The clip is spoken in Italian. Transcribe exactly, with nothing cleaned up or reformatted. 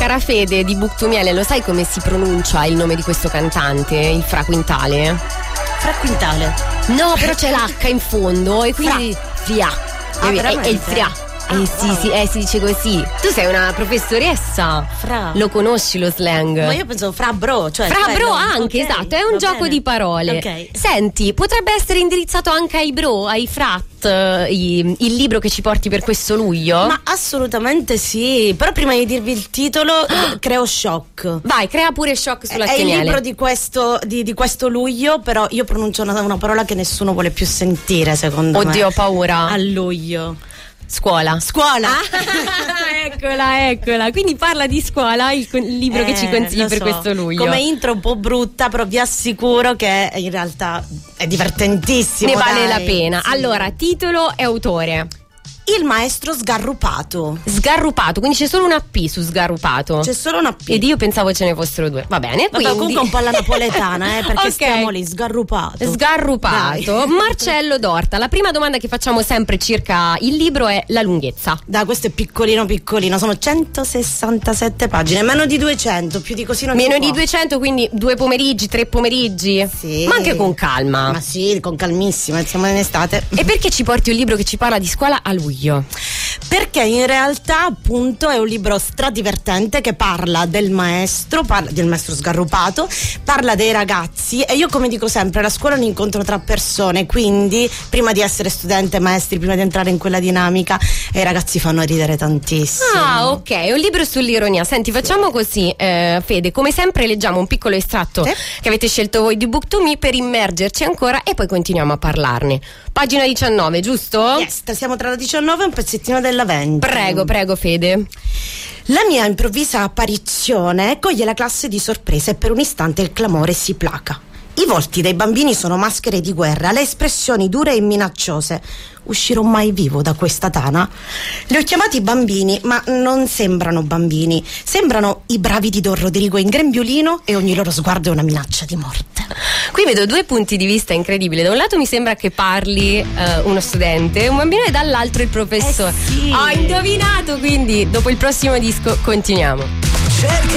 Cara Fede di Book to Miele, lo sai come si pronuncia il nome di questo cantante? Il Fra Quintale? Fra Quintale? No, però c'è l'H in fondo e quindi Fria. Ah, è, è il Fria. Ah, eh sì, wow. sì, eh, si dice così. Tu sei una professoressa. Fra. Lo conosci lo slang? Ma io penso fra bro, cioè Fra quello. bro anche, Okay, esatto, è un va gioco bene. di parole. Ok. Senti, potrebbe essere indirizzato anche ai bro, ai frat, eh, i- il libro che ci porti per questo luglio? Ma assolutamente sì. Però prima di dirvi il titolo, creo shock. Vai, crea pure shock sulla È il Miele. libro di questo, di, di questo luglio, però io pronuncio una, una parola che nessuno vuole più sentire, secondo me. Oddio, ho paura. A luglio. Scuola. Scuola. Ah, eccola, eccola. Quindi parla di scuola, il, con- il libro che ci Eh, consigli lo per so. questo luglio. Come intro un po' brutta, però vi assicuro che in realtà è divertentissimo. Ne vale dai. la pena. Sì. Allora, titolo e autore. Il maestro sgarrupato. Sgarrupato, quindi c'è solo una P su sgarrupato. C'è solo una P. Ed io pensavo ce ne fossero due. Va bene, Vabbè, quindi comunque un po' alla napoletana, eh, perché Ok. stiamo lì, sgarrupato. Sgarrupato. Dai. Marcello Dorta. La prima domanda che facciamo sempre circa il libro è la lunghezza. Dai, questo è piccolino piccolino, sono centosessantasette pagine, meno di duecento, più di così non Meno si di può. duecento, quindi due pomeriggi, tre pomeriggi. Sì. Ma anche con calma. Ma sì, con calmissima, siamo in estate. E perché ci porti un libro che ci parla di scuola a luglio? Perché in realtà appunto è un libro stradivertente che parla del maestro, parla del maestro sgarrupato, parla dei ragazzi e io come dico sempre la scuola è un incontro tra persone, quindi prima di essere studente e maestri, prima di entrare in quella dinamica i ragazzi fanno ridere tantissimo. Ah, ok, è un libro sull'ironia. Senti, facciamo così, eh, Fede, come sempre leggiamo un piccolo estratto Sì. che avete scelto voi di Book to Me per immergerci ancora e poi continuiamo a parlarne. Pagina diciannove, giusto? Yes, siamo tra la diciannove e un pezzettino della venti. Prego, prego Fede. La mia improvvisa apparizione coglie la classe di sorpresa e per un istante il clamore si placa. I volti dei bambini sono maschere di guerra, le espressioni dure e minacciose. Uscirò mai vivo da questa tana? Li ho chiamati bambini, ma non sembrano bambini. Sembrano i bravidi Don Rodrigo in grembiulino e ogni loro sguardo è una minaccia di morte. Qui vedo due punti di vista incredibili. Da un lato mi sembra che parli eh, uno studente, un bambino, e dall'altro il professore. Eh sì. Ho indovinato, quindi dopo il prossimo disco continuiamo. Cerca